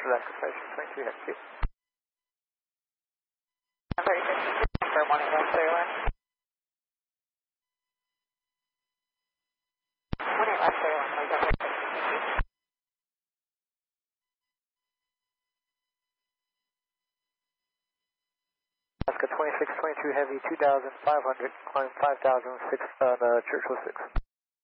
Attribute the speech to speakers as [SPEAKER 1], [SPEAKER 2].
[SPEAKER 1] Alaska Station 22 Heavy 2.
[SPEAKER 2] 36 for morning Alaska Airlines. Morning Alaska Airlines, I got
[SPEAKER 1] Alaska 2622 Heavy 2500, climb 5006 on Churchill 6.